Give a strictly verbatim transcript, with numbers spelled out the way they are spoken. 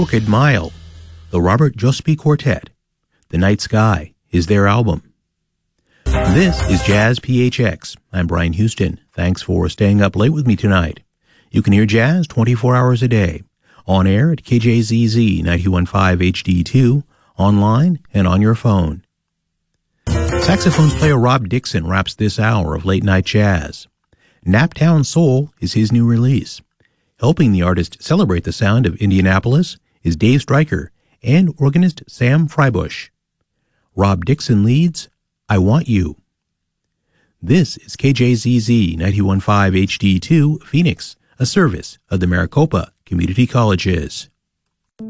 Crooked Mile, the Robert Jospy Quartet. The Night Sky is their album. This is Jazz P H X. I'm Brian Houston. Thanks for staying up late with me tonight. You can hear jazz twenty-four hours a day, on air at K J Z Z ninety-one point five H D two, online and on your phone. Saxophone player Rob Dixon wraps this hour of late night jazz. Naptown Soul is his new release. Helping the artist celebrate the sound of Indianapolis is Dave Stryker and organist Sam Freibush. Rob Dixon leads I Want You. This is K J Z Z ninety-one point five H D two, Phoenix, a service of the Maricopa Community Colleges.